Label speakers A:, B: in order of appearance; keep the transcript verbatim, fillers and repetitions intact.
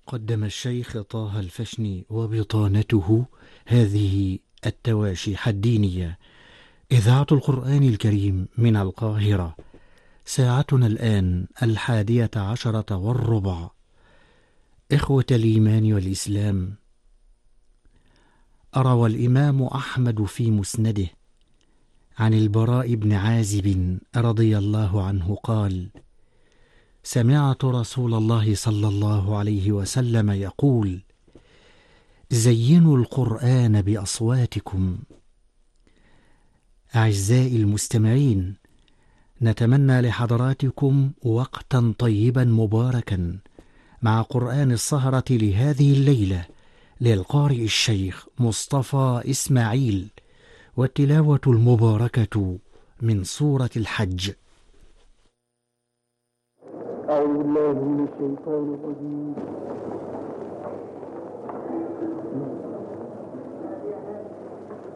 A: قدم الشيخ طه الفشني وبطانته هذه التواشيح الدينية. إذاعة القرآن الكريم من القاهرة. ساعتنا الآن الحادية عشرة والربع. إخوة الإيمان والإسلام، روى الإمام أحمد في مسنده عن البراء بن عازب رضي الله عنه قال: سمعت رسول الله صلى الله عليه وسلم يقول: زينوا القرآن بأصواتكم. أعزائي المستمعين، نتمنى لحضراتكم وقتا طيبا مباركا مع قرآن السهرة لهذه الليلة للقارئ الشيخ مصطفى إسماعيل، والتلاوة المباركة من سورة الحج.
B: أعوذ بالله من الشيطان الرجيم.